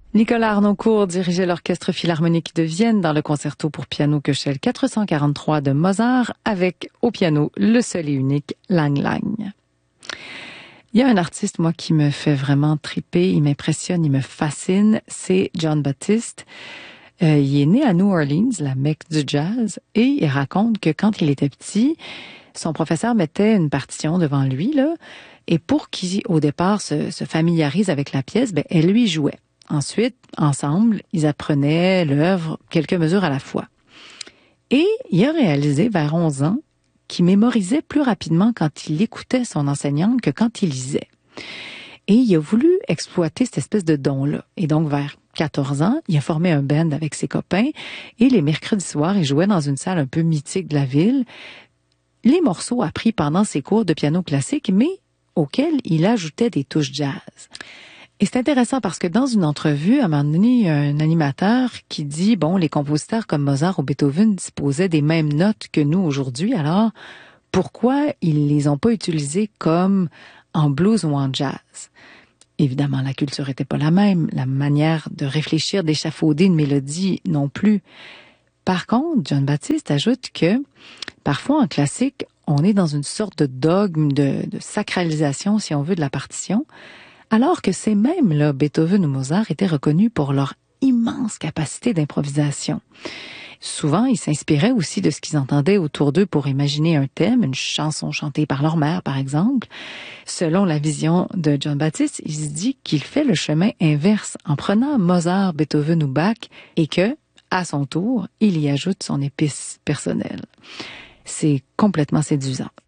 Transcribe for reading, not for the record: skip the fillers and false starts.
Nicolas Harnoncourt dirigeait l'Orchestre Philharmonique de Vienne dans le concerto pour piano Köchel 443 de Mozart avec au piano le seul et unique Lang Lang. Il y a un artiste, moi, qui me fait vraiment triper, il m'impressionne, il me fascine, c'est Jon Batiste. Il est né à New Orleans, la Mecque du jazz, et il raconte que quand il était petit, son professeur mettait une partition devant lui, là, et pour qu'il, au départ, se familiarise avec la pièce, elle lui jouait. Ensuite, ensemble, ils apprenaient l'œuvre quelques mesures à la fois. Et il a réalisé, vers 11 ans, qu'il mémorisait plus rapidement quand il écoutait son enseignante que quand il lisait. Et il a voulu exploiter cette espèce de don-là. Et donc, vers 14 ans, il a formé un band avec ses copains, et les mercredis soirs, il jouait dans une salle un peu mythique de la ville, les morceaux appris pendant ses cours de piano classique, mais auxquels il ajoutait des touches jazz. Et c'est intéressant parce que dans une entrevue, à un moment donné, il y a un animateur qui dit, les compositeurs comme Mozart ou Beethoven disposaient des mêmes notes que nous aujourd'hui, alors pourquoi ils les ont pas utilisées comme en blues ou en jazz? Évidemment, la culture était pas la même, la manière de réfléchir, d'échafauder une mélodie non plus. Par contre, Jon Batiste ajoute que parfois en classique, on est dans une sorte de dogme, de sacralisation, si on veut, de la partition, alors que ces mêmes-là, Beethoven ou Mozart, étaient reconnus pour leur immense capacité d'improvisation. Souvent, ils s'inspiraient aussi de ce qu'ils entendaient autour d'eux pour imaginer un thème, une chanson chantée par leur mère, par exemple. Selon la vision de Jon Batiste, il se dit qu'il fait le chemin inverse en prenant Mozart, Beethoven ou Bach et que, à son tour, il y ajoute son épice personnelle. C'est complètement séduisant.